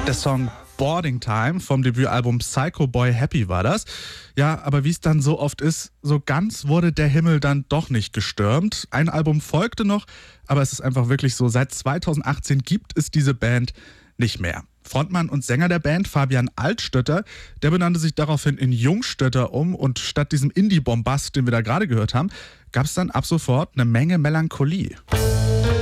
Der Song Boarding Time vom Debütalbum Psycho Boy Happy war das. Ja, aber wie es dann so oft ist, so ganz wurde der Himmel dann doch nicht gestürmt. Ein Album folgte noch, aber es ist einfach wirklich so, seit 2018 gibt es diese Band nicht mehr. Frontmann und Sänger der Band, Fabian Altstötter, der benannte sich daraufhin in Jungstötter um und statt diesem Indie-Bombast, den wir da gerade gehört haben, gab es dann ab sofort eine Menge Melancholie.